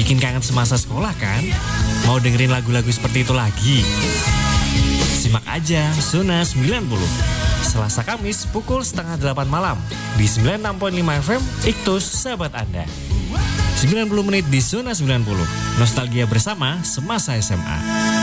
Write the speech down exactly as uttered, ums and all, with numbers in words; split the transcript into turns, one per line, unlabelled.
Bikin kangen semasa sekolah kan? Mau dengerin lagu-lagu seperti itu lagi? Simak aja Zona sembilan puluh Selasa Kamis pukul setengah delapan malam di sembilan puluh enam koma lima F M Iktus Sahabat Anda. sembilan puluh menit di Zona sembilan puluh Nostalgia bersama semasa S M A.